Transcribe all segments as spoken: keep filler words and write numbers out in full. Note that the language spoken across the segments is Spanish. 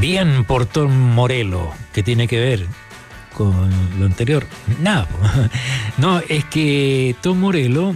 Bien por Tom Morello, que tiene que ver con lo anterior. Nada, no, es que Tom Morello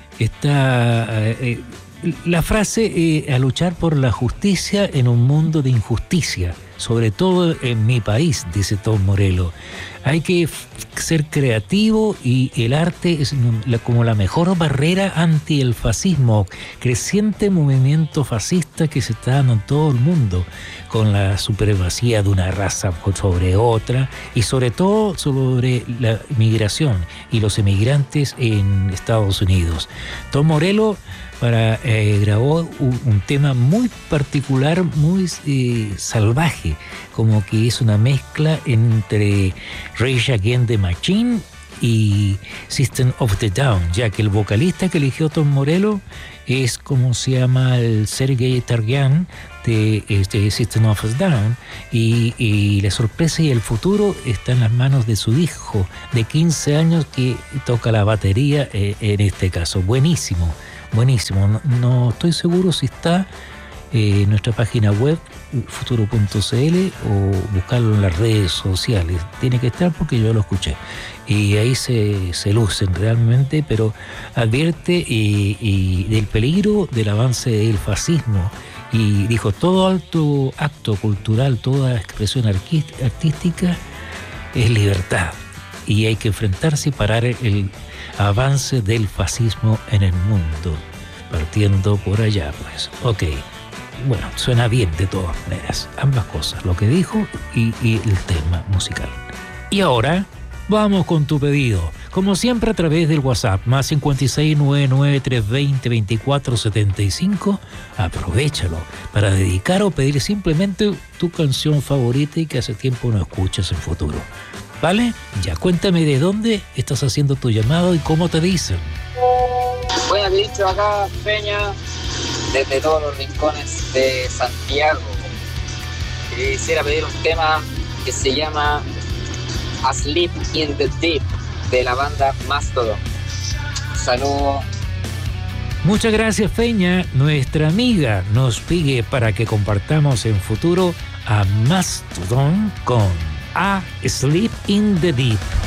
está... Eh, la frase eh, a luchar por la justicia en un mundo de injusticia, sobre todo en mi país, dice Tom Morello. Hay que ser creativo y el arte es la, como la mejor barrera ante el fascismo, creciente movimiento fascista que se está dando en todo el mundo, con la supremacía de una raza sobre otra y sobre todo sobre la migración y los emigrantes en Estados Unidos. Tom Morello para, eh, grabó un, un tema muy particular, muy eh, salvaje, como que es una mezcla entre Rage Against the Machine y System of the Down, ya que el vocalista que eligió Tom Morello es como se llama el Sergei Tarjan de, de System of the Down, y, y la sorpresa y el futuro está en las manos de su hijo de quince años que toca la batería eh, en este caso. Buenísimo, buenísimo. No, no estoy seguro si está eh, en nuestra página web futuro punto c l o buscarlo en las redes sociales. Tiene que estar porque yo lo escuché y ahí se, se lucen realmente, pero advierte y, y del peligro del avance del fascismo, y dijo: todo alto acto cultural, toda expresión artística es libertad y hay que enfrentarse y parar el avance del fascismo en el mundo, partiendo por allá, pues. Ok. Bueno, suena bien de todas maneras, ambas cosas, lo que dijo y, y el tema musical. Y ahora vamos con tu pedido, como siempre a través del WhatsApp, más cinco seis nueve nueve tres dos cero veinticuatro setenta y cinco. Aprovechalo para dedicar o pedir simplemente tu canción favorita y que hace tiempo no escuchas en futuro. ¿Vale? Ya cuéntame de dónde estás haciendo tu llamado y cómo te dicen. Bueno, te he dicho acá, Peña, desde todos los rincones de Santiago. Quisiera pedir un tema que se llama Asleep in the Deep, de la banda Mastodon. Saludos. Muchas gracias, Peña. Nuestra amiga nos pide para que compartamos en futuro a Mastodon con Asleep in the Deep.